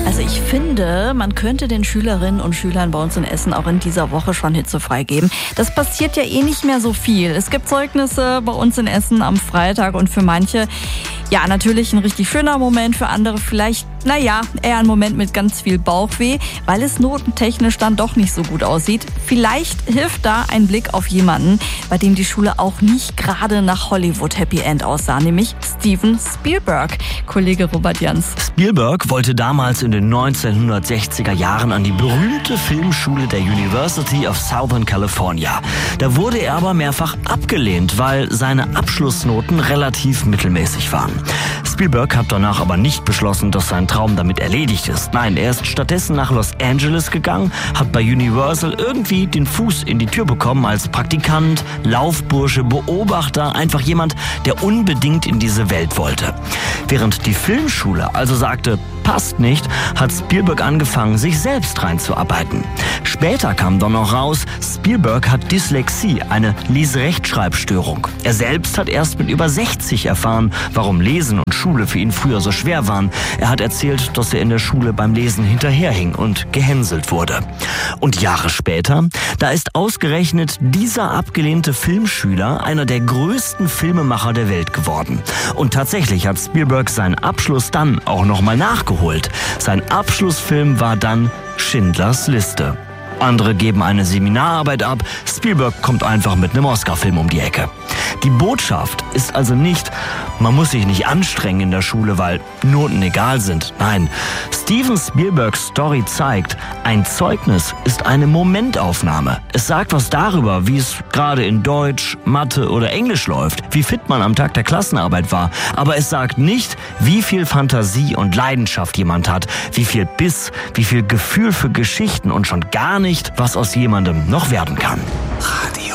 Also ich finde, man könnte den Schülerinnen und Schülern bei uns in Essen auch in dieser Woche schon hitzefrei geben. Das passiert ja eh nicht mehr so viel. Es gibt Zeugnisse bei uns in Essen am Freitag und für manche, ja, natürlich ein richtig schöner Moment, für andere vielleicht, eher ein Moment mit ganz viel Bauchweh, weil es notentechnisch dann doch nicht so gut aussieht. Vielleicht hilft da ein Blick auf jemanden, bei dem die Schule auch nicht gerade nach Hollywood Happy End aussah, nämlich Steven Spielberg. Kollege Robert Jans. Spielberg wollte damals in den 1960er Jahren an die berühmte Filmschule der University of Southern California. Da wurde er aber mehrfach abgelehnt, weil seine Abschlussnoten relativ mittelmäßig waren. Spielberg hat danach aber nicht beschlossen, dass sein Traum damit erledigt ist. Nein, er ist stattdessen nach Los Angeles gegangen, hat bei Universal irgendwie den Fuß in die Tür bekommen als Praktikant, Laufbursche, Beobachter, einfach jemand, der unbedingt in diese Welt wollte. Während die Filmschule also sagte, passt nicht, hat Spielberg angefangen, sich selbst reinzuarbeiten. Später kam dann noch raus, Spielberg hat Dyslexie, eine Leserechtschreibstörung. Er selbst hat erst mit über 60 erfahren, warum Lesen und Schule für ihn früher so schwer waren. Er hat erzählt, dass er in der Schule beim Lesen hinterherhing und gehänselt wurde. Und Jahre später, da ist ausgerechnet dieser abgelehnte Filmschüler einer der größten Filmemacher der Welt geworden. Und tatsächlich hat Spielberg seinen Abschluss dann auch nochmal nachgeholt. Sein Abschlussfilm war dann Schindlers Liste. Andere geben eine Seminararbeit ab, Spielberg kommt einfach mit einem Oscar-Film um die Ecke. Die Botschaft ist also nicht, man muss sich nicht anstrengen in der Schule, weil Noten egal sind. Nein, Steven Spielbergs Story zeigt, ein Zeugnis ist eine Momentaufnahme. Es sagt was darüber, wie es gerade in Deutsch, Mathe oder Englisch läuft, wie fit man am Tag der Klassenarbeit war. Aber es sagt nicht, wie viel Fantasie und Leidenschaft jemand hat, wie viel Biss, wie viel Gefühl für Geschichten und schon gar nicht, was aus jemandem noch werden kann.